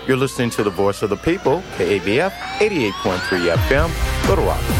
You're listening to the Voice of the People, KABF 88.3 FM, Little Rock.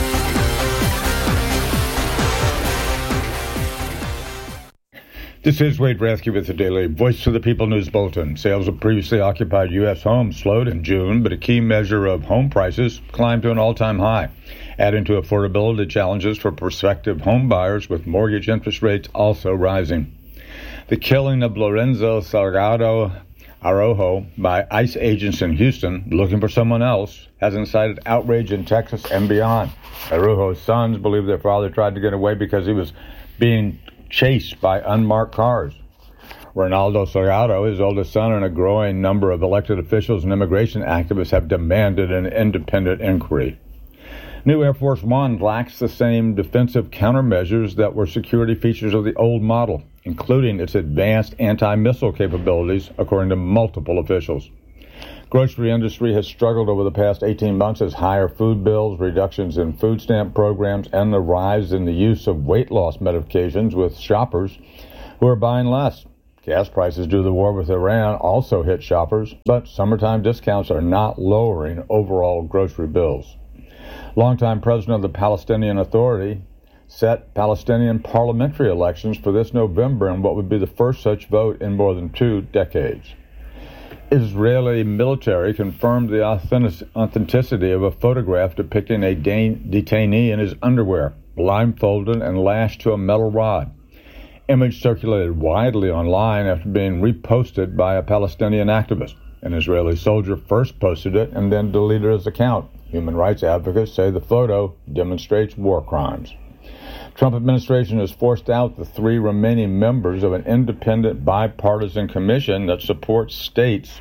This is Wade Rathke with the Daily Voice of the People News Bulletin. Sales of previously occupied U.S. homes slowed in June, but a key measure of home prices climbed to an all-time high, adding to affordability challenges for prospective home buyers with mortgage interest rates also rising. The killing of Lorenzo Salgado Araujo by ICE agents in Houston looking for someone else has incited outrage in Texas and beyond. Araujo's sons believe their father tried to get away because he was being chased by unmarked cars. Ronaldo Salgado, his oldest son, and a growing number of elected officials and immigration activists have demanded an independent inquiry. New Air Force One lacks the same defensive countermeasures that were security features of the old model, including its advanced anti-missile capabilities, according to multiple officials. Grocery industry has struggled over the past 18 months as higher food bills, reductions in food stamp programs, and the rise in the use of weight loss medications with shoppers who are buying less. Gas prices due to the war with Iran also hit shoppers, but summertime discounts are not lowering overall grocery bills. Longtime president of the Palestinian Authority set Palestinian parliamentary elections for this November in what would be the first such vote in more than 2 decades. Israeli military confirmed the authenticity of a photograph depicting a detainee in his underwear, blindfolded and lashed to a metal rod. Image circulated widely online after being reposted by a Palestinian activist. An Israeli soldier first posted it and then deleted his account. Human rights advocates say the photo demonstrates war crimes. Trump administration has forced out the 3 remaining members of an independent bipartisan commission that supports states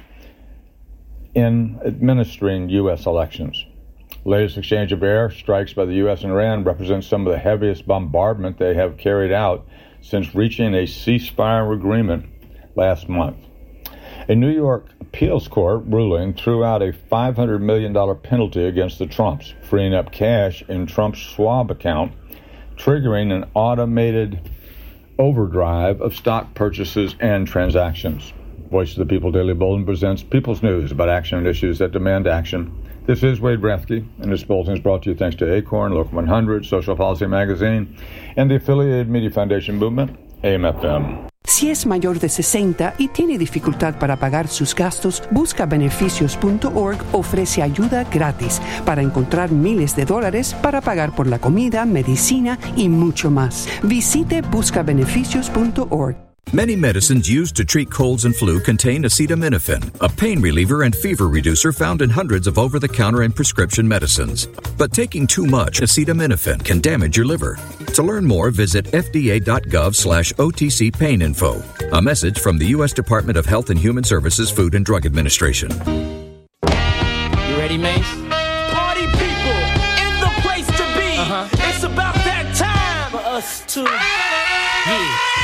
in administering U.S. elections. Latest exchange of air strikes by the U.S. and Iran represents some of the heaviest bombardment they have carried out since reaching a ceasefire agreement last month. A New York appeals court ruling threw out a $500 million penalty against the Trumps, freeing up cash in Trump's Schwab account, triggering an automated overdrive of stock purchases and transactions. Voice of the People Daily Bulletin presents People's News about action and issues that demand action. This is Wade Rathke, and this bulletin is brought to you thanks to Acorn, Local 100, Social Policy Magazine, and the affiliated Media Foundation Movement, AM/FM. Si es mayor de 60 y tiene dificultad para pagar sus gastos, buscabeneficios.org ofrece ayuda gratis para encontrar miles de dólares para pagar por la comida, medicina y mucho más. Visite buscabeneficios.org. Many medicines used to treat colds and flu contain acetaminophen, a pain reliever and fever reducer found in hundreds of over-the-counter and prescription medicines. But taking too much acetaminophen can damage your liver. To learn more, visit fda.gov/OTC pain info. A message from the U.S. Department of Health and Human Services Food and Drug Administration. You ready, Mace? Party people in the place to be. It's about that time for us to. Yeah.